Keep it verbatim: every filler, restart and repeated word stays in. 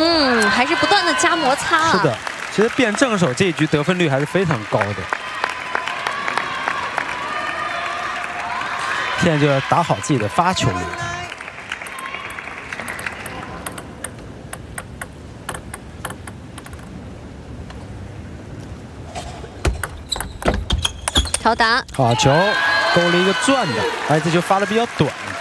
嗯，还是不断的加摩擦、啊。 是的，其实变正手这一局得分率还是非常高的。现在就要打好自己的发球率。 挑打， 好球，勾了一个转的，而且这球发的比较短。